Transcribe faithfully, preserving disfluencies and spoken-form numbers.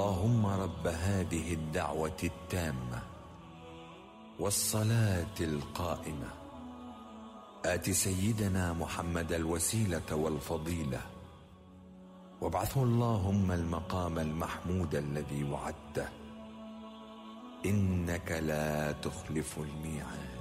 اللهم رب هذه الدعوة التامة والصلاة القائمة آت سيدنا محمد الوسيلة والفضيلة وابعثه اللهم المقام المحمود الذي وعدته إنك لا تخلف الميعاد.